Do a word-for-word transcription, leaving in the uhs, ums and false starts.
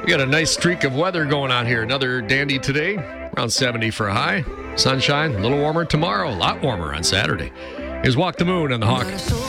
We got a nice streak of weather going on here. Another dandy today, around seventy for a high. Sunshine, a little warmer tomorrow, a lot warmer on Saturday. Here's Walk the Moon on the Hawk.